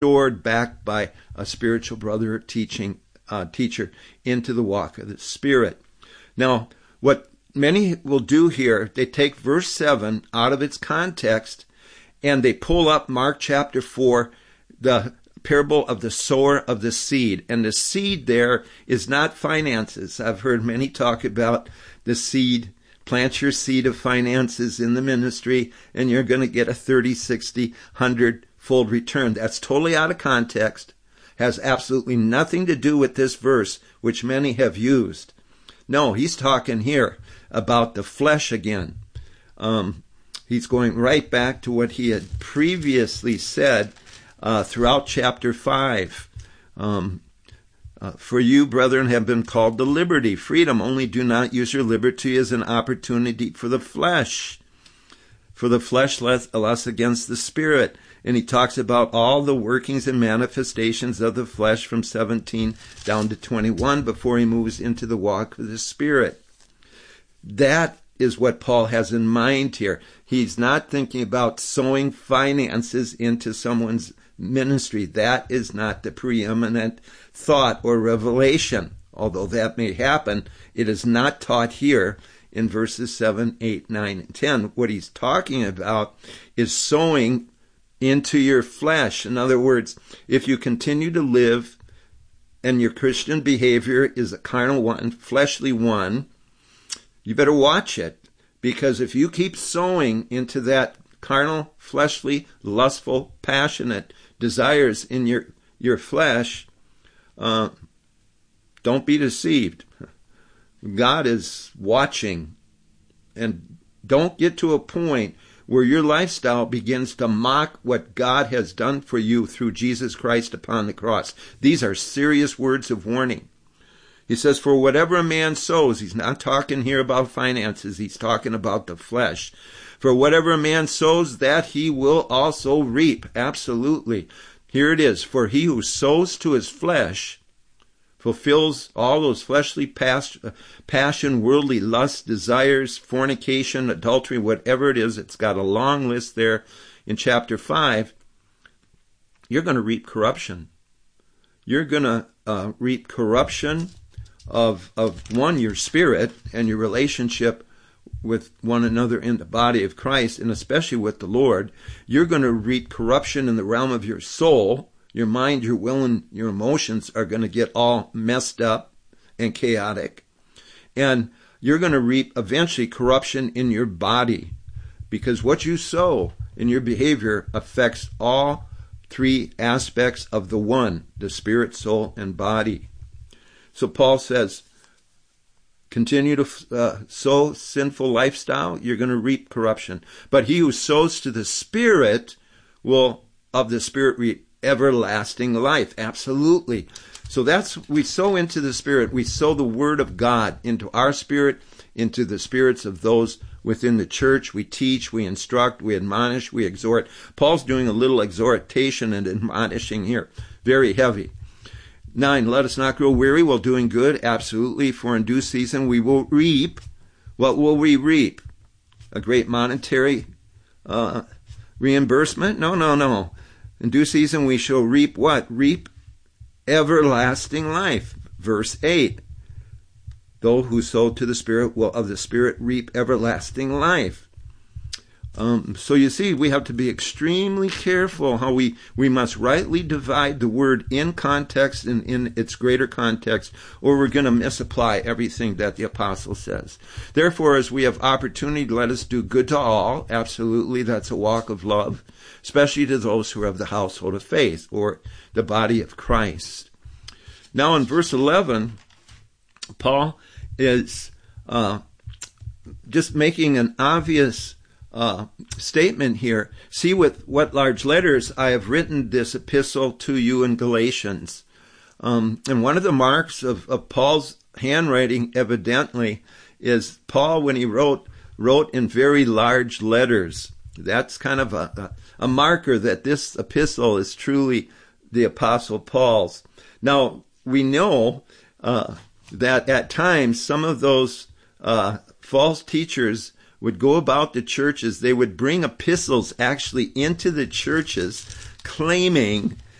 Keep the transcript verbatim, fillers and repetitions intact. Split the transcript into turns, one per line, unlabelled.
restored back by a spiritual brother or teaching uh, teacher into the walk of the Spirit. Now, what many will do here, they take verse seven out of its context and they pull up Mark chapter four, the parable of the sower of the seed. And the seed there is not finances. I've heard many talk about the seed. Plant your seed of finances in the ministry and you're going to get a thirty, sixty, one hundred fold return. That's totally out of context. Has absolutely nothing to do with this verse, which many have used. No, he's talking here about the flesh again. Um, he's going right back to what he had previously said uh, throughout chapter five. Um, uh, For you, brethren, have been called to liberty, freedom. Only do not use your liberty as an opportunity for the flesh. For the flesh lusts against the Spirit. And he talks about all the workings and manifestations of the flesh from seventeen down to twenty-one before he moves into the walk of the Spirit. That is what Paul has in mind here. He's not thinking about sowing finances into someone's ministry. That is not the preeminent thought or revelation. Although that may happen, it is not taught here in verses seven, eight, nine, and ten. What he's talking about is sowing into your flesh. In other words, if you continue to live and your Christian behavior is a carnal one, fleshly one, you better watch it. Because if you keep sowing into that carnal, fleshly, lustful, passionate desires in your, your flesh, uh, don't be deceived. God is watching. And don't get to a point where your lifestyle begins to mock what God has done for you through Jesus Christ upon the cross. These are serious words of warning. He says, for whatever a man sows, he's not talking here about finances, he's talking about the flesh. For whatever a man sows, that he will also reap. Absolutely. Here it is. For he who sows to his flesh fulfills all those fleshly passion, worldly lust, desires, fornication, adultery, whatever it is. It's got a long list there in chapter five. You're going to reap corruption. You're going to uh, reap corruption of, of one, your spirit and your relationship with one another in the body of Christ, and especially with the Lord. You're going to reap corruption in the realm of your soul. Your mind, your will, and your emotions are going to get all messed up and chaotic. And you're going to reap eventually corruption in your body, because what you sow in your behavior affects all three aspects of the one, the spirit, soul, and body. So Paul says, continue to uh, sow sinful lifestyle, you're going to reap corruption. But he who sows to the Spirit will of the Spirit reap everlasting life. Absolutely. So that's, we sow into the Spirit. We sow the Word of God into our spirit, into the spirits of those within the church. We teach, we instruct, we admonish, we exhort. Paul's doing a little exhortation and admonishing here. Very heavy. Nine, let us not grow weary while doing good. Absolutely. For in due season we will reap. What will we reap? A great monetary uh, reimbursement? No, no, no. In due season we shall reap what? Reap everlasting life. Verse eight. Those who sow to the Spirit will of the Spirit reap everlasting life. Um, so you see, we have to be extremely careful how we, we must rightly divide the word in context and in its greater context, or we're going to misapply everything that the apostle says. Therefore, as we have opportunity, let us do good to all. Absolutely, that's a walk of love, especially to those who are of the household of faith, or the body of Christ. Now in verse eleven, Paul is uh, just making an obvious Uh, statement here. See with what large letters I have written this epistle to you in Galatians. Um, and one of the marks of, of Paul's handwriting, evidently, is Paul, when he wrote, wrote in very large letters. That's kind of a, a, a marker that this epistle is truly the Apostle Paul's. Now, we know uh, that at times some of those uh, false teachers would go about the churches. They would bring epistles actually into the churches, claiming